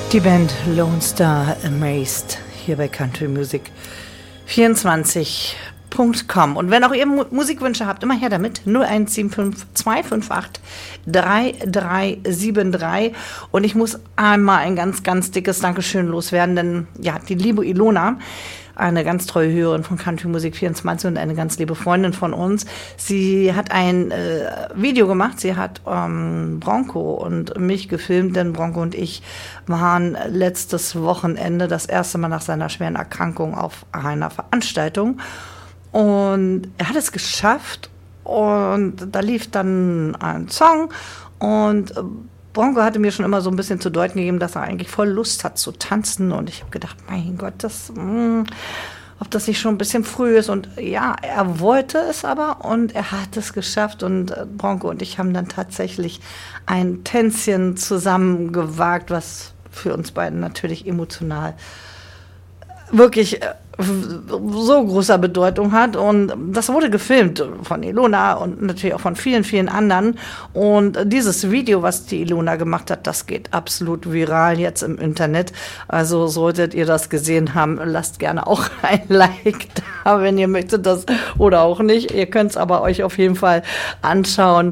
Die Band Lone Star Amazed hier bei Country Music 24.com. Und wenn auch ihr Musikwünsche habt, immer her damit. 0175 258 3373. Und ich muss einmal ein ganz, ganz dickes Dankeschön loswerden, denn ja, die liebe Ilona, eine ganz treue Hörerin von Country Music 24 und eine ganz liebe Freundin von uns. Sie hat ein Video gemacht. Sie hat Bronco und mich gefilmt, denn Bronco und ich waren letztes Wochenende das erste Mal nach seiner schweren Erkrankung auf einer Veranstaltung. Und er hat es geschafft und da lief dann ein Song und Bronco hatte mir schon immer so ein bisschen zu deuten gegeben, dass er eigentlich voll Lust hat zu tanzen. Und ich habe gedacht, mein Gott, ob das nicht schon ein bisschen früh ist. Und ja, er wollte es aber und er hat es geschafft. Und Bronco und ich haben dann tatsächlich ein Tänzchen zusammen gewagt, was für uns beiden natürlich emotional wirklich so großer Bedeutung hat. Und das wurde gefilmt von Ilona und natürlich auch von vielen, vielen anderen. Und dieses Video, was die Ilona gemacht hat, das geht absolut viral jetzt im Internet. Also solltet ihr das gesehen haben, lasst gerne auch ein Like da, wenn ihr möchtet das oder auch nicht. Ihr könnt es aber euch auf jeden Fall anschauen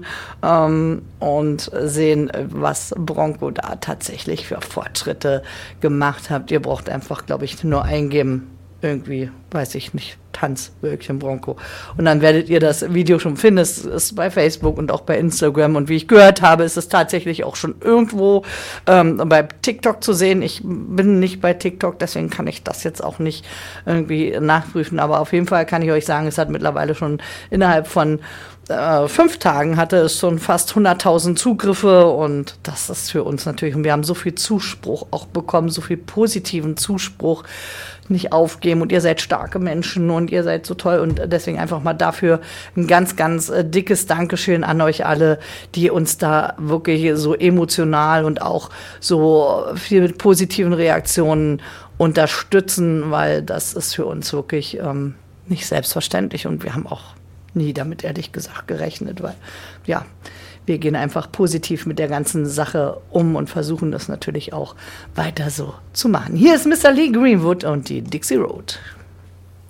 und sehen, was Bronco da tatsächlich für Fortschritte gemacht hat. Ihr braucht einfach, glaube ich, nur eingeben, irgendwie, weiß ich nicht, Tanzwölkchen Bronco. Und dann werdet ihr das Video schon finden. Es ist bei Facebook und auch bei Instagram. Und wie ich gehört habe, ist es tatsächlich auch schon irgendwo bei TikTok zu sehen. Ich bin nicht bei TikTok, deswegen kann ich das jetzt auch nicht irgendwie nachprüfen. Aber auf jeden Fall kann ich euch sagen, es hat mittlerweile schon innerhalb von 5 Tagen hatte es schon fast 100.000 Zugriffe und das ist für uns natürlich, und wir haben so viel Zuspruch auch bekommen, so viel positiven Zuspruch, nicht aufgeben und ihr seid starke Menschen und ihr seid so toll und deswegen einfach mal dafür ein ganz, ganz dickes Dankeschön an euch alle, die uns da wirklich so emotional und auch so viel mit positiven Reaktionen unterstützen, weil das ist für uns wirklich nicht selbstverständlich und wir haben auch nie damit, ehrlich gesagt, gerechnet, weil, ja, wir gehen einfach positiv mit der ganzen Sache um und versuchen das natürlich auch weiter so zu machen. Hier ist Mr. Lee Greenwood und die Dixie Road.